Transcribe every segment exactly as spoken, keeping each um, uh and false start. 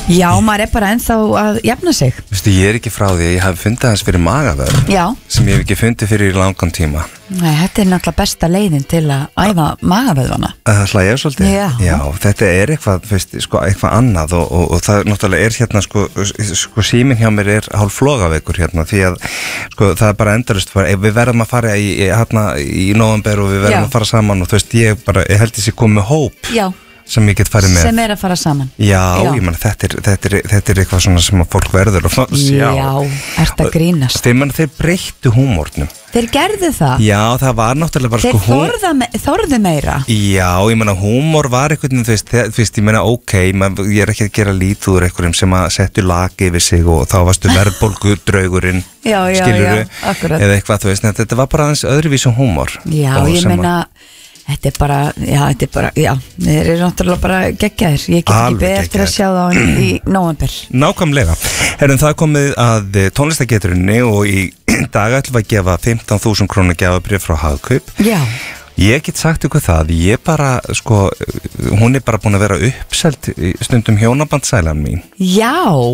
Já, maður er bara ennþá að jafna sig. Vistu, ég er ekki frá því að ég hafi fundið hans fyrir magavöðum. Já. Sem ég hef ekki fundið fyrir í langan tíma. Nei, þetta er náttúrulega besta leiðin til að æfa magavöðvana. Það hlægja svolítið? Já. Já, þetta er eitthvað, veist, sko, eitthvað annað og, og, og það náttúrulega er hérna, sko, sko síminn hjá mér er hálf flogaveikur hérna, því að, sko, það er bara endurist, við verðum að fara í, hérna, í nóvember og við verðum Já. Að fara saman og þú veist, ég bara, ég held þessi komið hóp. Já. Sem ég get farið með. Sem er að fara saman. Já, Já. Ég menn, þetta er, þetta, er, þetta er eitthvað svona sem að fólk verður að sjá. Já, ert að grínast. Þeir, menn, þeir breyttu húmórnum. Þeir gerðu það? Já, það var náttúrulega bara Þeir sko húmór. Þeir me, þorðu meira? Já, ég menna, húmór var eitthvað, þú veist, þú veist, ég menna, ok, man, ég er ekki að gera lítið úr einhverjum sem að setja lag yfir sig og þá varstu verðbólgu draugurinn, skilurðu, eða eitthvað, þú veist, þetta var bara aðeins öðruvísum húmór. Já, ég menna... Þetta er bara, já, þetta er bara, já, þeir eru náttúrulega bara geggjaðir. Ég get ekki beðið eftir að sjá það í nóvember. Nákvæmlega. Herrum, það komið að tónlistageturinni og í dag ætlum við að gefa fimmtán þúsund króna gjafabréf frá Hagkaup. Já. Ég get sagt ykkur það, ég bara, sko, hún er bara búin að vera uppselt stundum hjónabandsælan mín. Já.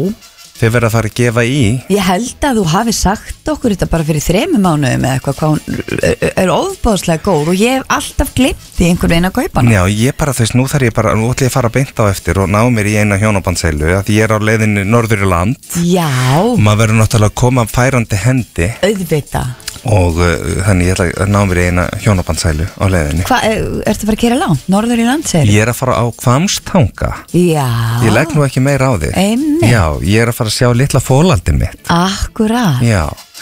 Þið verða að fara að gefa í. Ég held að þú hafi sagt okkur þetta bara fyrir þremur mánuðum eða eitthvað, hvað hún er, er ofboðslega góð og ég hef alltaf glimt í einhvern veginn að kaupa hana. Já, ég bara, þú veist, nú þarf ég bara, nú ætlum ég að fara að beinta á eftir og ná mér í eina hjónabandsælu að ég er á leiðinni norður í land. Já. Og maður verður náttúrulega að koma færandi hendi. Auðvita. Og uh, þannig ég ætla að ná mér í eina hjónabandsælu á leiðinni. Hvað, ertu að fara að gera langt? Norður í land, segir? Ég er að fara á Hvammstanga. Já. Ég legg nú ekki meira á þig. Einmitt. Já, ég er að fara að sjá litla fólaldið mitt. Akkurat. Já.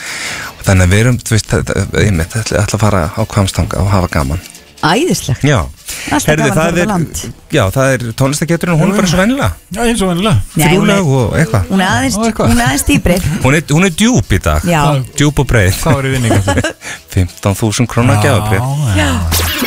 Og þannig að við erum, þú veist, einmitt, ætla að fara á Hvammstanga og hafa gaman. Æðislegt. Já. Alltaf gaman að fara á land. Já, það er tónlistageturinn, hún er bara svo vennilega. Já, eins og vennilega. Þrjúleg og eitthvað. Hún er aðeins, hún er aðeins dýpri. Hún er, hún er djúp í dag. Já. Djúp og breið. Hvað var í vinningu? fimmtán þúsund króna gjafabréf. Já.